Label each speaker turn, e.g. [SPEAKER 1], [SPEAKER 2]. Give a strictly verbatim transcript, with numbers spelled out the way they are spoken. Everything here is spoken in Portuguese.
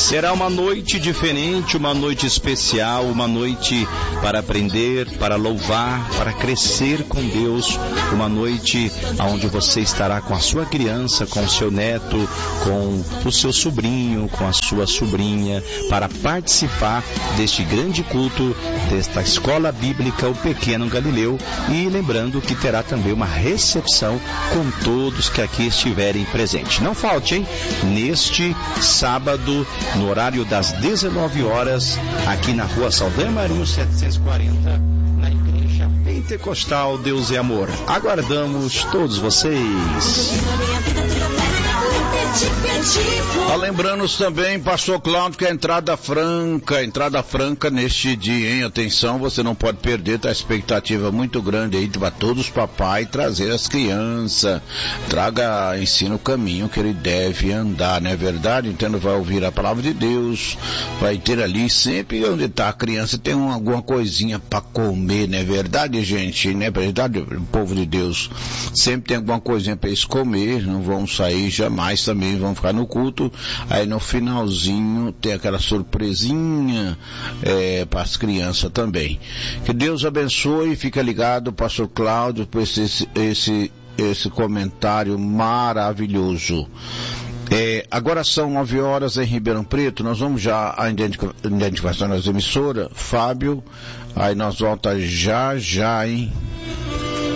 [SPEAKER 1] Será uma noite diferente, uma noite especial, uma noite para aprender, para louvar, para crescer com Deus, uma noite onde você estará com a sua criança, com o seu neto, com o seu sobrinho, com a sua sobrinha, para participar deste grande culto, desta escola bíblica, o Pequeno Galileu, e lembrando que terá também uma recepção com todos que aqui estiverem presentes. Não falte, hein? Neste sábado, no horário das dezenove horas, aqui na rua Saldanha Marinho setecentos e quarenta, na Igreja Pentecostal Deus é Amor. Aguardamos todos vocês.
[SPEAKER 2] Ah, lembrando também, pastor Cláudio, que a entrada franca, entrada franca neste dia, hein? Atenção, você não pode perder, tá a expectativa muito grande aí para todos os papais trazer as crianças, traga, ensina o caminho que ele deve andar, não é verdade? Então vai ouvir a palavra de Deus, vai ter ali sempre onde está a criança tem uma, alguma coisinha para comer, não é verdade, gente? Não é verdade, o povo de Deus sempre tem alguma coisinha para eles comer, não vão sair jamais também, vão ficar no culto, aí no finalzinho tem aquela surpresinha é, para as crianças também. Que Deus abençoe, fica ligado, pastor Cláudio, por esse, esse, esse comentário maravilhoso. É, agora são nove horas em Ribeirão Preto, nós vamos já à identificação das emissoras, Fábio, aí nós voltamos já já, hein?